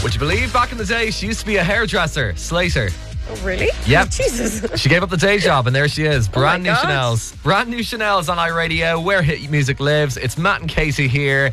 Would you believe back in the day she used to be a hairdresser, Slater? Oh, really? Yep. Oh, Jesus. She gave up the day job and there she is. Brand new God. Chanel's. Brand new Chanel's on iRadio, where hit music lives. It's Matt and Katie here.